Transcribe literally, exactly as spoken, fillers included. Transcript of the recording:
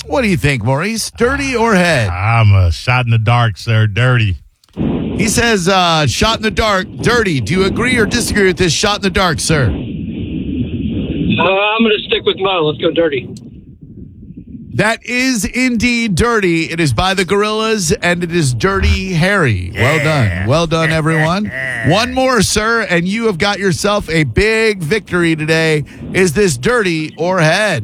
What do you think, Maurice? Dirty or head? I'm a shot in the dark, sir. Dirty. He says uh, shot in the dark, dirty. Do you agree or disagree with this shot in the dark, sir? Uh, I'm going to stick with Mo. Let's go dirty. That is indeed dirty. It is by the Gorillas, and it is Dirty Harry. Well done. Well done, everyone. One more, sir, and you have got yourself a big victory today. Is this dirty or head?